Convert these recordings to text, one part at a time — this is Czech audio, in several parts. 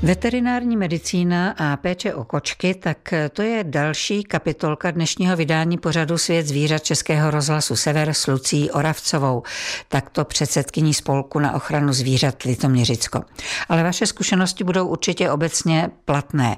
Veterinární medicína a péče o kočky, tak to je další kapitolka dnešního vydání pořadu Svět zvířat Českého rozhlasu Sever s Lucí Oravcovou, takto předsedkyní Spolku na ochranu zvířat Litoměřicko. Ale vaše zkušenosti budou určitě obecně platné.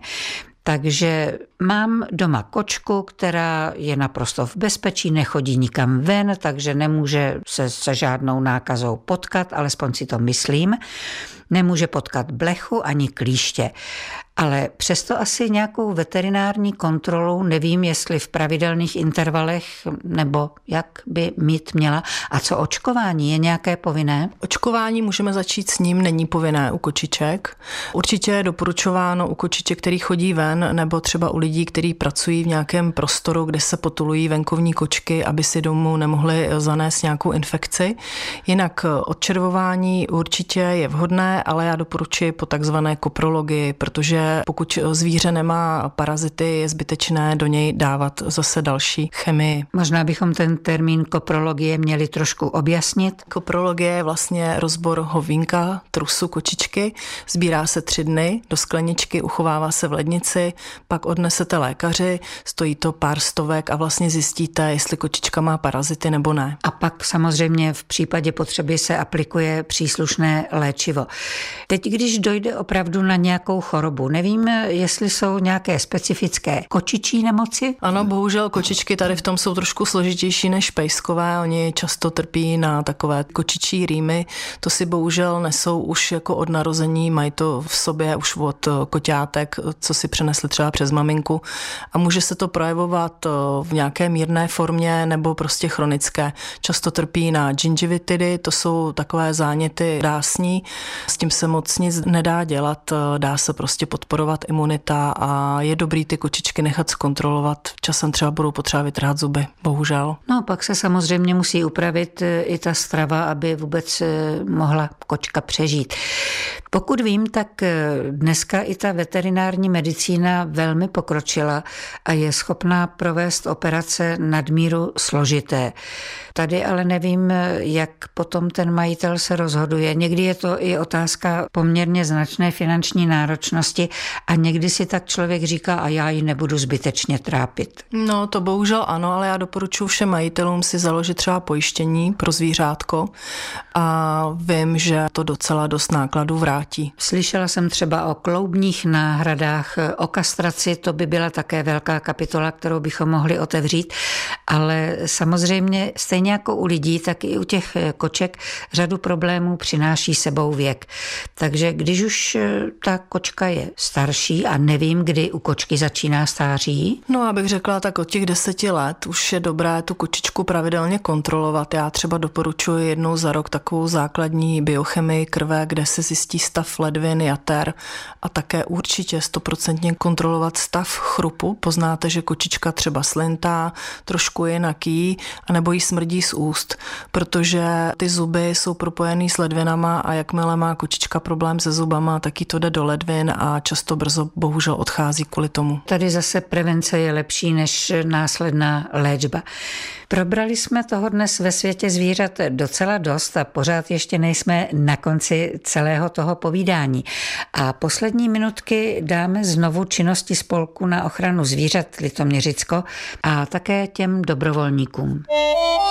Takže mám doma kočku, která je naprosto v bezpečí, nechodí nikam ven, takže nemůže se žádnou nákazou potkat, alespoň si to myslím. Nemůže potkat blechu ani klíště. Ale přesto asi nějakou veterinární kontrolu, nevím, jestli v pravidelných intervalech, nebo jak by mít měla. A co očkování, je nějaké povinné? Očkování můžeme začít s ním, není povinné u kočiček. Určitě je doporučováno u kočiček, který chodí ven, nebo třeba u lidí, kteří pracují v nějakém prostoru, kde se potulují venkovní kočky, aby si domů nemohli zanést nějakou infekci. Jinak odčervování určitě je vhodné, ale já doporučuji po takzvané koprologii, protože pokud zvíře nemá parazity, je zbytečné do něj dávat zase další chemii. Možná bychom ten termín koprologie měli trošku objasnit. Koprologie je vlastně rozbor hovínka, trusu kočičky. Sbírá se 3 dny do skleničky, uchovává se v lednici, pak odnesete lékaři, stojí to pár stovek a vlastně zjistíte, jestli kočička má parazity nebo ne. A pak samozřejmě v případě potřeby se aplikuje příslušné léčivo. Teď, když dojde opravdu na nějakou chorobu, nevím, jestli jsou nějaké specifické kočičí nemoci? Ano, bohužel kočičky tady v tom jsou trošku složitější než pejskové. Oni často trpí na takové kočičí rýmy. To si bohužel nesou už jako od narození, mají to v sobě už od koťátek, co si přenesli třeba přes maminku. A může se to projevovat v nějaké mírné formě nebo prostě chronické. Často trpí na gingivitidy, to jsou takové záněty dásní. S tím se moc nic nedá dělat, dá se prostě podporovat imunita a je dobrý ty kočičky nechat zkontrolovat. Časem třeba budou potřeba vytrhat zuby, bohužel. No, pak se samozřejmě musí upravit i ta strava, aby vůbec mohla kočka přežít. Pokud vím, tak dneska i ta veterinární medicína velmi pokročila a je schopná provést operace nadmíru složité. Tady ale nevím, jak potom ten majitel se rozhoduje. Někdy je to i otázka poměrně značné finanční náročnosti a někdy si tak člověk říká, a já ji nebudu zbytečně trápit. No, to bohužel ano, ale já doporučuji všem majitelům si založit třeba pojištění pro zvířátko a vím, že to docela dost nákladů vrátí. Slyšela jsem třeba o kloubních náhradách, o kastraci, to by byla také velká kapitola, kterou bychom mohli otevřít, ale samozřejmě stejně jako u lidí, tak i u těch koček řadu problémů přináší sebou věk. Takže když už ta kočka je starší a nevím, kdy u kočky začíná stáří. No, abych řekla, tak od těch 10 let už je dobré tu kočičku pravidelně kontrolovat. Já třeba doporučuji jednou za rok takovou základní biochemii krve, kde se zjistí stav ledvin, jater a také určitě 100% kontrolovat stav chrupu. Poznáte, že kočička třeba slintá, trošku jinak jí, anebo jí smrdí z úst, protože ty zuby jsou propojený s ledvinama a jakmile má kočička problém se zubama, tak jí to jde do ledvin a často brzo bohužel odchází kvůli tomu. Tady zase prevence je lepší než následná léčba. Probrali jsme toho dnes ve světě zvířat docela dost a pořád ještě nejsme na konci celého toho povídání. A poslední minutky dáme znovu činnosti Spolku na ochranu zvířat Litoměřicko a také těm dobrovolníkům.